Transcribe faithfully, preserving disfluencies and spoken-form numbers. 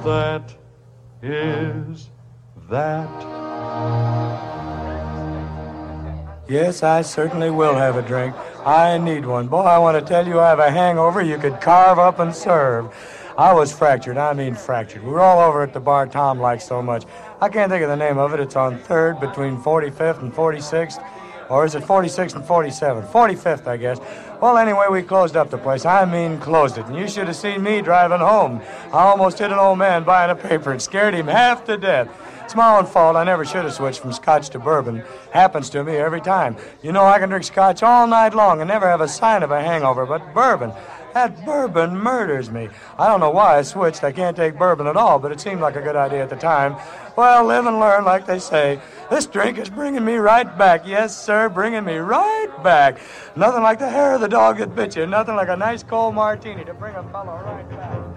That is that. Yes, I certainly will have a drink. I need one. Boy, I want to tell you, I have a hangover you could carve up and serve. I was fractured. I mean fractured. We were all over at the bar Tom likes so much. I can't think of the name of it. It's on third between forty-fifth and forty-sixth. Or is it forty-sixth and forty-seventh? forty-fifth, I guess. Well, anyway, we closed up the place. I mean closed it. And you should have seen me driving home. I almost hit an old man buying a paper and scared him half to death. It's my own fault. I never should have switched from scotch to bourbon. Happens to me every time. You know, I can drink scotch all night long and never have a sign of a hangover, but bourbon, that bourbon murders me. I don't know why I switched. I can't take bourbon at all, but it seemed like a good idea at the time. Well, live and learn, like they say. This drink is bringing me right back. Yes, sir, bringing me right back. Nothing like the hair of the dog that bit you. Nothing like a nice cold martini to bring a fellow right back.